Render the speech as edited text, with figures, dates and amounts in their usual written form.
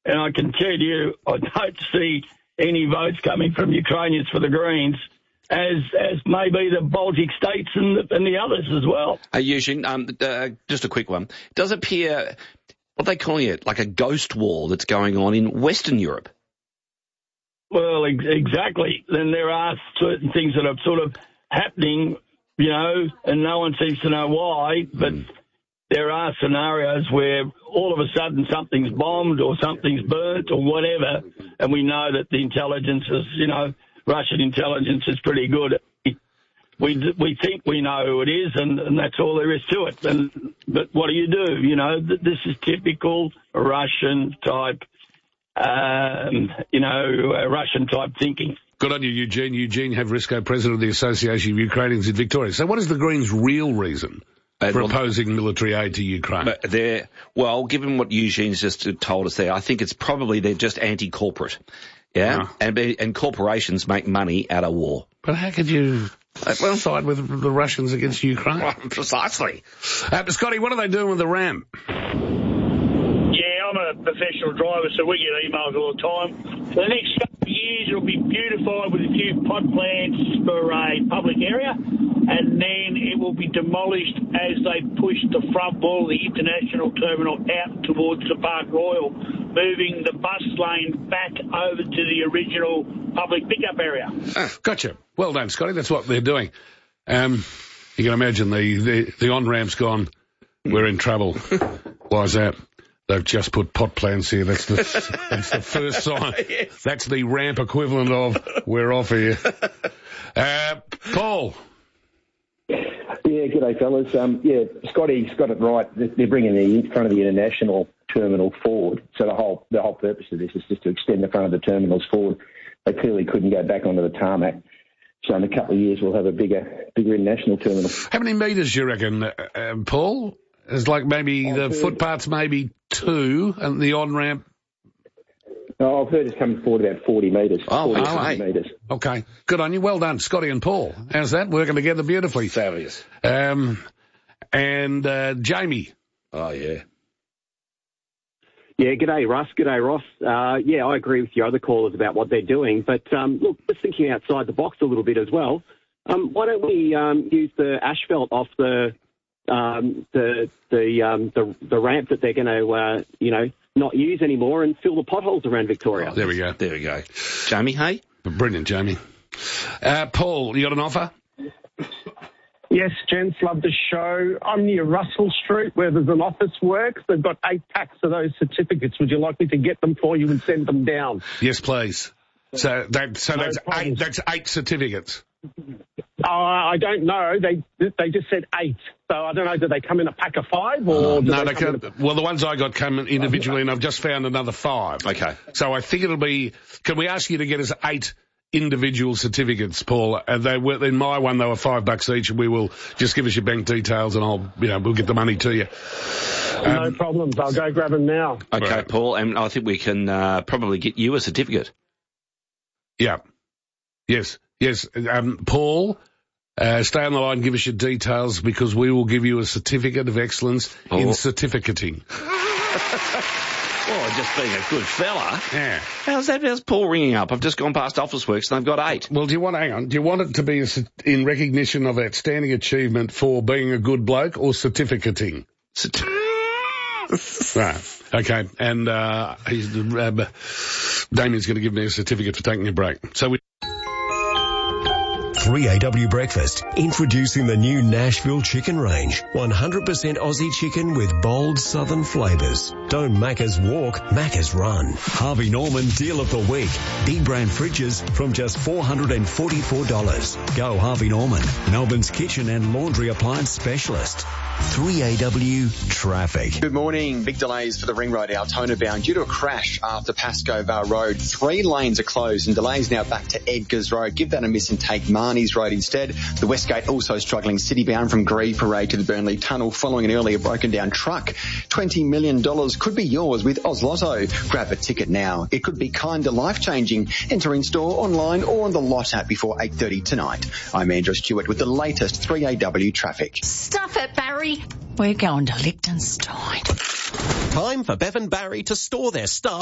and I can tell you I don't see any votes coming from Ukrainians for the Greens, as maybe the Baltic states and the others as well. Eugene, just a quick one. It does appear, what are they calling it, like a ghost war that's going on in Western Europe? Well, exactly. Then there are certain things that are sort of happening, you know, and no one seems to know why, but there are scenarios where all of a sudden something's bombed or something's burnt or whatever, and we know that the intelligence is, you know, Russian intelligence is pretty good. We think we know who it is, and that's all there is to it. But what do? You know, this is typical Russian-type Russian-type thinking. Good on you, Eugene. Eugene Havrisco, President of the Association of Ukrainians in Victoria. So what is the Greens' real reason for opposing military aid to Ukraine? Well, given what Eugene's just told us there, I think it's probably they're just anti-corporate. Yeah? And corporations make money out of war. But how could you side with the Russians against Ukraine? Well, precisely. Scotty, what are they doing with the ramp? I'm a professional driver, so we get emails all the time. For the next couple of years, it'll be beautified with a few pot plants for a public area, and then it will be demolished as they push the front wall of the international terminal out towards the Park Royal, moving the bus lane back over to the original public pickup area. Gotcha. Well done, Scotty. That's what they're doing. You can imagine the on-ramp's gone. We're in trouble. Why is that? They've just put pot plants here. That's the first sign. Yes. That's the ramp equivalent of we're off here. Paul. Yeah, g'day, fellas. Scotty's got it right. They're bringing the front of the international terminal forward. So the whole purpose of this is just to extend the front of the terminals forward. They clearly couldn't go back onto the tarmac. So in a couple of years, we'll have a bigger international terminal. How many metres do you reckon, Paul? It's like maybe the footpath's maybe 2 and the on-ramp. No, I've heard it's coming forward about 40 metres. Oh, 40 metres. Okay. Good on you. Well done, Scotty and Paul. How's that? Working together beautifully. Fabulous. And Jamie. Oh, yeah. Yeah, g'day, Russ. G'day, Ross. Yeah, I agree with your other callers about what they're doing. But, look, just thinking outside the box a little bit as well, why don't we use the asphalt off the ramp that they're going to, not use anymore and fill the potholes around Victoria. Oh, there we go. Jamie, hey? Brilliant, Jamie. Paul, you got an offer? Yes, gents, love the show. I'm near Russell Street where there's an office works. They've got 8 packs of those certificates. Would you like me to get them for you and send them down? Yes, please. So that's 8 certificates. I don't know. They just said 8. So I don't know. Do they come in a pack of 5 or? No, they come. Well, the ones I got come individually, and I've just found another 5. Okay. So I think it'll be. Can we ask you to get us 8 individual certificates, Paul? And they were in my one. They were $5 each, and we will just give us your bank details, and we'll get the money to you. No problems. I'll go grab them now. Okay, right. Paul, and I think we can probably get you a certificate. Yeah. Yes. Paul, stay on the line, give us your details, because we will give you a certificate of excellence in certificating. Oh, just being a good fella. Yeah. How's Paul ringing up? I've just gone past Officeworks and they've got 8. Well, do you want it to be in recognition of outstanding achievement for being a good bloke or certificating? Right. Okay. And Damien's going to give me a certificate for taking a break. So 3AW Breakfast, introducing the new Nashville Chicken Range. 100% Aussie chicken with bold southern flavours. Don't Macca's walk, Macca's run. Harvey Norman Deal of the Week. Big brand fridges from just $444. Go Harvey Norman, Melbourne's kitchen and laundry appliance specialist. 3AW Traffic. Good morning. Big delays for the Ring Road Altona bound due to a crash after Pascoe Vale Road. 3 lanes are closed and delays now back to Edgars Road. Give that a miss and take Marnie's Road instead. The Westgate also struggling city bound from Greve Parade to the Burnley Tunnel following an earlier broken down truck. $20 million could be yours with Oz Lotto. Grab a ticket now. It could be kinda life-changing. Enter in store, online or on the Lot app before 8:30 tonight. I'm Andrew Stewart with the latest 3AW traffic. Stuff it, Barry. We're going to Liechtenstein. Time for Bevan Barry to store their stuff